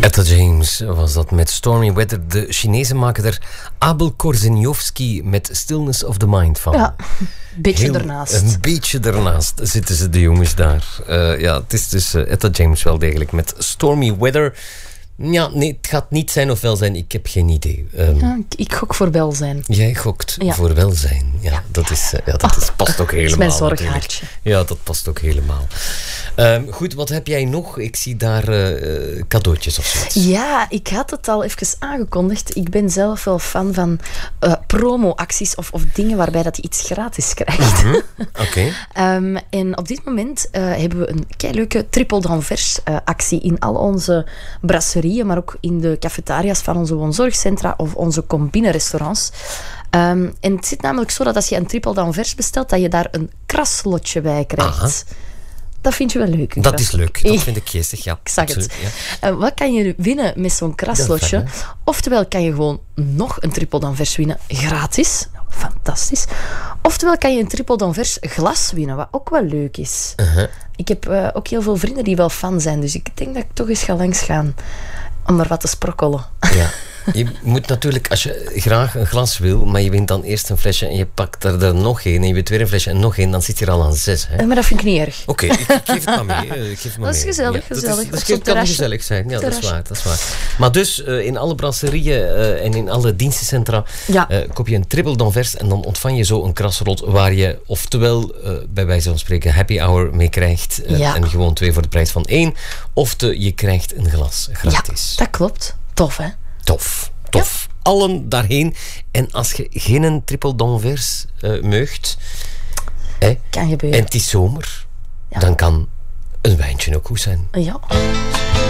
Etta James was dat met Stormy Weather. De Chinese maker Abel Korzeniowski met Stillness of the Mind van. Ja, een beetje ernaast zitten ze, de jongens daar. Het is dus Etta James wel degelijk met Stormy Weather. Ja, nee, het gaat niet zijn of wel zijn. Ik heb geen idee. Ik gok voor welzijn. Jij gokt voor welzijn. Ja, dat past ook helemaal. Dat is mijn zorghaartje. Ja, dat past ook helemaal. Goed, wat heb jij nog? Ik zie daar cadeautjes of zoiets. Ja, ik had het al even aangekondigd. Ik ben zelf wel fan van promo-acties of dingen waarbij dat je iets gratis krijgt. Mm-hmm. Oké. En op dit moment hebben we een keileuke triple d'anvers actie in al onze brasserieën, maar ook in de cafetaria's van onze woonzorgcentra of onze combine-restaurants. En het zit namelijk zo dat als je een triple d'anvers bestelt, dat je daar een kraslotje bij krijgt. Aha. Dat vind je wel leuk. Dat is leuk. Dat vind ik geestig, ja. Ik zag het. Ja. Wat kan je winnen met zo'n kraslotje? Oftewel kan je gewoon nog een triple d'anvers winnen, gratis. Fantastisch. Oftewel kan je een triple d'anvers glas winnen, wat ook wel leuk is. Uh-huh. Ik heb ook heel veel vrienden die wel fan zijn, dus ik denk dat ik toch eens ga langs gaan om er wat te sprokkelen. Ja. Je moet natuurlijk, als je graag een glas wil, maar je wint dan eerst een flesje en je pakt er nog één en je wint weer een flesje en nog één, dan zit je er al aan 6. Hè? Maar dat vind ik niet erg. Oké, ik geef het maar mee. Dat is gezellig. Het kan gezellig zijn. Ja, dat is waar. Maar dus, in alle brasserieën en in alle dienstencentra koop je een triple d'anvers en dan ontvang je zo een krasrot waar je oftewel, bij wijze van spreken, happy hour mee krijgt en gewoon 2 voor de prijs van 1, of je krijgt een glas gratis. Ja, dat klopt. Tof, hè? Tof. Ja. Allen daarheen. En als je geen triple d'anvers meugt, kan gebeuren. En het is zomer, dan kan een wijntje ook goed zijn. Ja.